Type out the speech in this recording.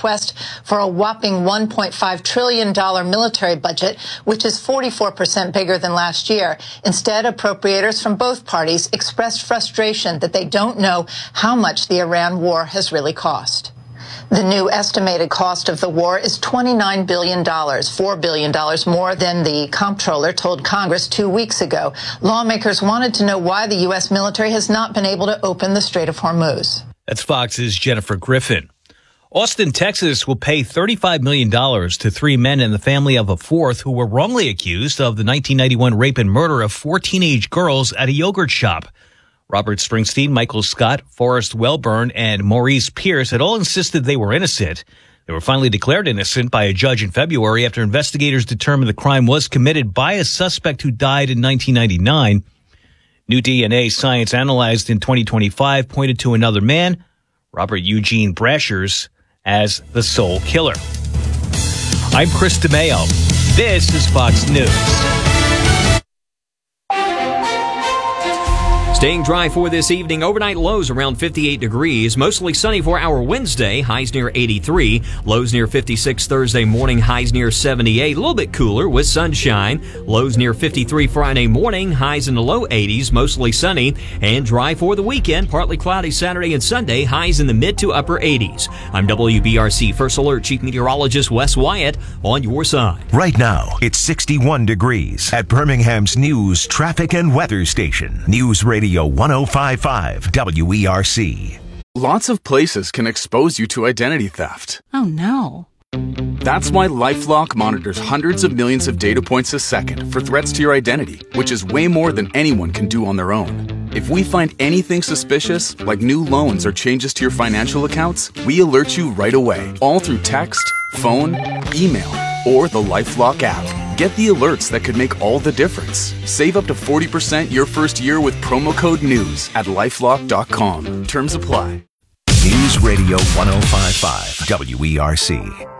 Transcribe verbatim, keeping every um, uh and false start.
request for a whopping one point five trillion dollars military budget, which is forty-four percent bigger than last year. Instead, appropriators from both parties expressed frustration that they don't know how much the Iran war has really cost. The new estimated cost of the war is twenty-nine billion dollars, four billion dollars more than the comptroller told Congress two weeks ago. Lawmakers wanted to know why the U S military has not been able to open the Strait of Hormuz. That's Fox's Jennifer Griffin. Austin, Texas will pay thirty-five million dollars to three men and the family of a fourth who were wrongly accused of the nineteen ninety-one rape and murder of four teenage girls at a yogurt shop. Robert Springsteen, Michael Scott, Forrest Wellburn, and Maurice Pierce had all insisted they were innocent. They were finally declared innocent by a judge in February after investigators determined the crime was committed by a suspect who died in nineteen ninety-nine. New D N A science analyzed in twenty twenty-five pointed to another man, Robert Eugene Brashers, as the sole killer. I'm Chris DeMeo. This is Fox News. Staying dry for this evening. Overnight lows around fifty-eight degrees. Mostly sunny for our Wednesday. Highs near eighty-three. Lows near fifty-six Thursday morning. Highs near seventy-eight. A little bit cooler with sunshine. Lows near fifty-three Friday morning. Highs in the low eighties. Mostly sunny and dry for the weekend. Partly cloudy Saturday and Sunday. Highs in the mid to upper eighties. I'm W B R C First Alert Chief Meteorologist Wes Wyatt on your side. Right now, it's sixty-one degrees at Birmingham's News, Traffic and Weather Station. News Radio one oh five point five W E R C. Lots of places can expose you to identity theft. Oh no. That's why LifeLock monitors hundreds of millions of data points a second for threats to your identity, which is way more than anyone can do on their own. If we find anything suspicious, like new loans or changes to your financial accounts, we alert you right away, all through text, phone, email, or the LifeLock app. Get the alerts that could make all the difference. Save up to forty percent your first year with promo code NEWS at lifelock dot com. Terms apply. News Radio one oh five point five W E R C.